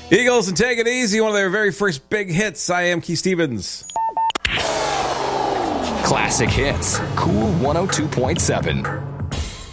Eagles and Take It Easy, one of their very first big hits. I am Keith Stevens. Classic hits. Cool 102.7.